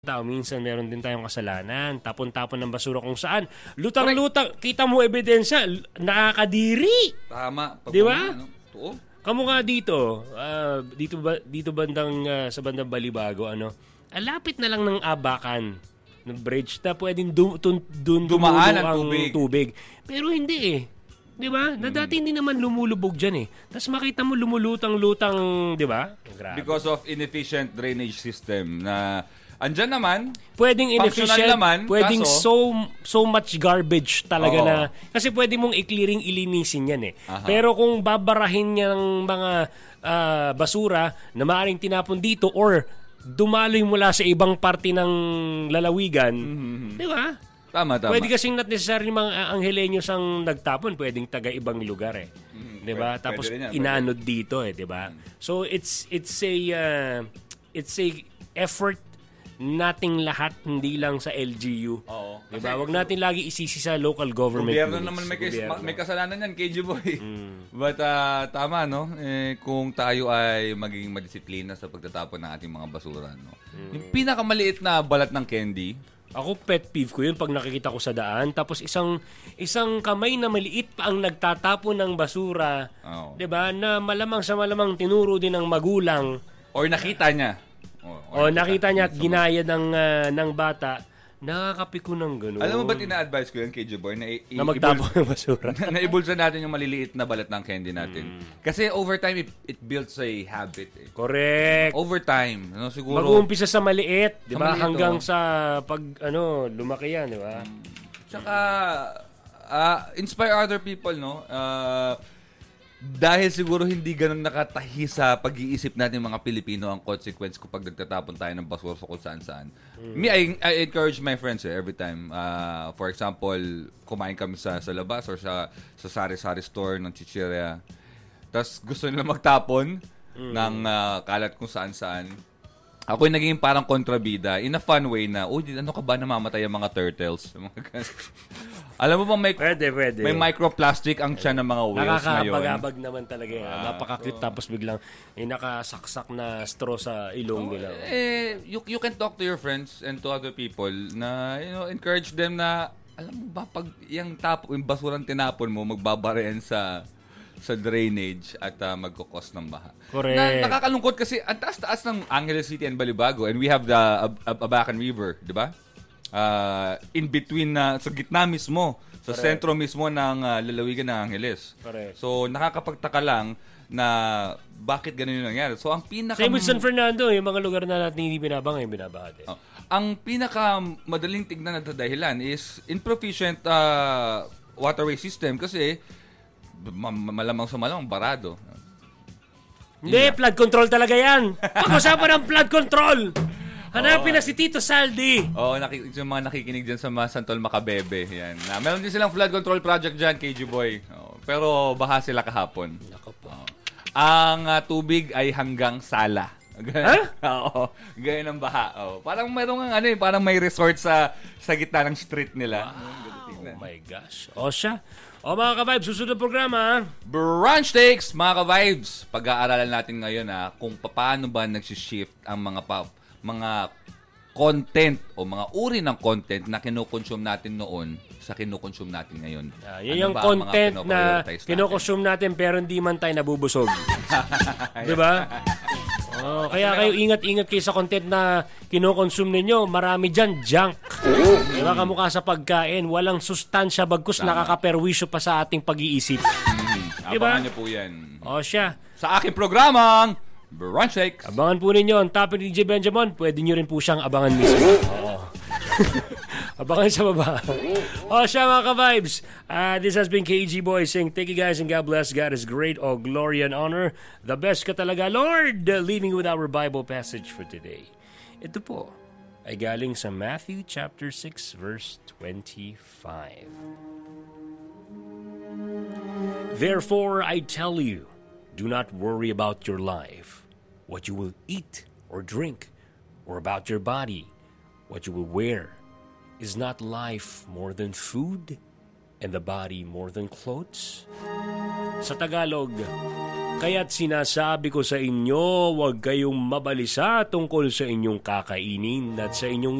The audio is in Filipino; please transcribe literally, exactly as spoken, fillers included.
tao, minsan meron din tayong kasalanan. Tapon-tapon ng basura kung saan. Lutang-lutang. Kita mo ebidensya. Nakakadiri. Tama. Di ba? Ano? Oo. Kamu nga dito. Uh, dito, ba, dito bandang, uh, sa bandang Balibago, ano, alapit na lang ng abakan ng bridge na pwedeng dun, dun, dun dumaan ang tubig. tubig. Pero hindi eh. Di ba? Na dati hindi naman lumulubog dyan eh. Tapos makita mo lumulutang-lutang, di ba? Grabe. Because of inefficient drainage system na andyan naman, pwedeng inefficient, naman, pwedeng kaso, so so much garbage talaga oo. na, kasi pwede mong i-clearing, ilinisin yan eh. Aha. Pero kung babarahin niya ng mga uh, basura na maaaring tinapon dito or dumaloy mula sa ibang parte ng lalawigan, mm-hmm. di ba? Tama, tama. Pwede kasing not necessarily mga Angelenyos ang nagtapon, pwedeng taga ibang lugar eh. Mm-hmm. Di ba? Tapos inanod dito eh, di ba? Mm-hmm. So it's it's a uh, it's a effort nating lahat, hindi lang sa L G U. Oo. Diba? Huwag natin lagi isisi sa local government. Gobyerno units. naman may, Gobyerno. may kasalanan yan, K G Boy. Mm. But uh, tama, no? Eh, kung tayo ay maging madisiplina sa pagtatapon ng ating mga basura, no? Mm. Yung pinakamaliit na balat ng candy, ako, pet peeve ko yun pag nakikita ko sa daan. Tapos isang isang kamay na maliit pa ang nagtatapon ng basura. oh. Diba? Na malamang sa malamang tinuro din ng magulang. Or nakita niya. O, o nakita niya at ginaya ng, uh, ng bata, nakakapiko ng gano'n. Alam mo ba't ina-advise ko yan, K J Boy? Na, i- na magtapon ng basura. na, naibulsa natin yung maliliit na balat ng candy natin. Mm. Kasi over time, it, it builds a habit. Eh. Correct. Over time. No, siguro, mag-uumpisa sa maliit, di ba? Maliit, hanggang oh. sa pag, ano, lumaki yan, di ba? Mm. Tsaka, uh, inspire other people, no? Uh, Dahil siguro hindi ganun nakatahi sa pag-iisip natin mga Pilipino ang consequence kapag nagtatapon tayo ng basura sa kung saan-saan. Mm. Me, I, I encourage my friends eh, every time. Uh, for example, kumain kami sa, sa labas or sa, sa sari-sari store ng chichirya. Tapos gusto nila magtapon mm. ng uh, kalat kung saan-saan. Ako yung naging parang kontrabida in a fun way na, uy, ano ka ba namamatay ang mga turtles? Alam mo ba may, pwede, pwede. may microplastic ang tiyan ng mga whales ngayon? Nakakabag-abag naman talaga yan. Ah, napaka-cute so, tapos biglang eh, nakasaksak na straw sa ilong oh, nila. Eh, you, you can talk to your friends and to other people na, you know, encourage them na, alam mo ba, pag yung, tap, yung basurang tinapon mo, magbabarean sa sa drainage at uh, magkukos ng baha. Correct. Na, nakakalungkot kasi ang taas-taas ng Angeles City and Balibago and we have the Ab- Ab- Abacan River, di ba? Uh, in between na uh, sa gitna mismo, sa Correct. Sentro mismo ng uh, lalawigan ng Angeles. Correct. So nakakapagtaka lang na bakit ganun yung nangyari. So ang pinaka Same with San Fernando, yung mga lugar na natin hindi binabang, yung binabaha din. Oh, ang pinaka madaling tignan na dahilan is insufficient uh, waterway system kasi malamang sa malamang barado. Hindi, yeah. Flood control talaga yan. Pag-usapan ng flood control. Hanapin oh. na si Tito Saldi. Oo, oh, naki- yung mga nakikinig dyan sa mga Santol Macabebe. Yan. Na, meron din silang flood control project dyan, K G Boy. Oh, pero baha sila kahapon. Nako po. Oh. Ang uh, tubig ay hanggang sala. Huh? Oo. Ganyan ang baha. Oh. Parang mayroong ano eh, parang may resort sa sa gitna ng street nila. Wow. Oh my gosh. O siya. O mga ka-vibes, susunod programa. Brunch Takes, mga ka-vibes. Pag-aaralan natin ngayon ha, kung paano ba nagsishift ang mga pa, mga content o mga uri ng content na kinukonsume natin noon sa kinukonsume natin ngayon. Uh, yan ano yung content na kinukonsume natin pero hindi man tayo nabubusog. Diba? Oh, kaya kayo ingat-ingat kayo sa content na kinokonsume ninyo. Marami dyan, junk. Diba, kamukha sa pagkain. Walang sustansya bagkus, nakakaperwisyo pa sa ating pag-iisip. Mm-hmm. Diba? Abangan nyo po yan. O siya. Sa aking programang Brunch Shakes. Abangan po ninyo ang topic ni D J Benjamin. Pwede nyo rin po siyang abangan mismo. Oo. Abangan sa baba. O siya mga ka-vibes. Uh, this has been K G Boy saying thank you guys and God bless. God is great. All glory and honor. The best ka talaga, Lord. Leaving with our Bible passage for today. Ito po ay galing sa Matthew chapter six verse twenty-five. Therefore I tell you, do not worry about your life, what you will eat or drink, or about your body, what you will wear. Is not life more than food, and the body more than clothes? Sa Tagalog, Kaya't sinasabi ko sa inyo, huwag kayong mabalisa tungkol sa inyong kakainin at sa inyong